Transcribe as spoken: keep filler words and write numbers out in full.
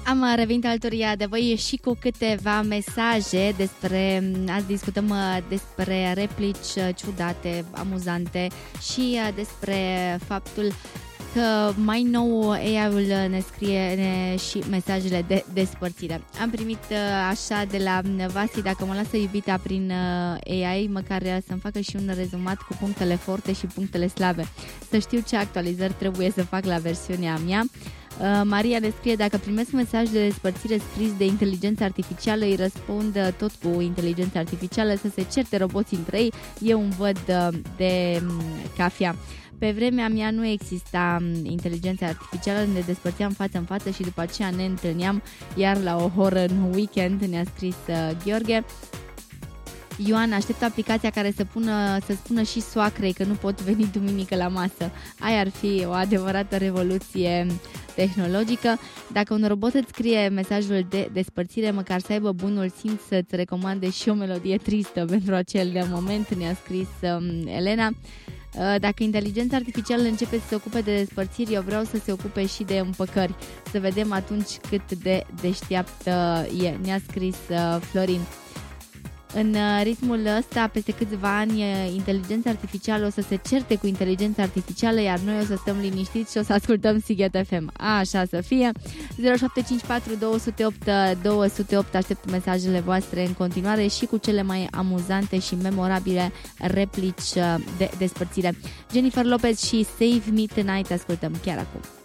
Am revenit alături de voi și cu câteva mesaje despre, azi discutăm despre replici ciudate, amuzante și despre faptul că mai nou A I-ul ne scrie ne, și mesajele de despărțire. Am primit așa de la Vasi, dacă mă lasă iubita prin A I, măcar să-mi facă și un rezumat cu punctele forte și punctele slabe. Să știu ce actualizări trebuie să fac la versiunea mea. Maria ne scrie: dacă primesc mesaj de despărțire scris de inteligență artificială, îi răspund tot cu inteligență artificială să se certe roboții între ei, eu îmi văd de cafea. Pe vremea mea nu exista inteligența artificială, ne despărțeam față în față și după aceea ne întâlneam, iar la o oră în weekend, ne-a scris uh, Gheorghe. Ioan, aștept aplicația care să, pună, să spună și soacrei că nu pot veni duminică la masă. Aia ar fi o adevărată revoluție tehnologică. Dacă un robot îți scrie mesajul de despărțire, măcar să aibă bunul simț să-ți recomande și o melodie tristă pentru acel moment, ne-a scris um, Elena. Dacă inteligența artificială începe să se ocupe de despărțiri, eu vreau să se ocupe și de împăcări. Să vedem atunci cât de deșteaptă e, ne-a scris uh, Florin. În ritmul ăsta, peste câțiva ani, inteligența artificială o să se certe cu inteligența artificială, iar noi o să stăm liniștiți și o să ascultăm Sighet F M. Așa să fie. zero șapte cinci patru doi zero opt doi zero opt. Aștept mesajele voastre în continuare și cu cele mai amuzante și memorabile replici de despărțire. Jennifer Lopez și Save Me Tonight ascultăm chiar acum.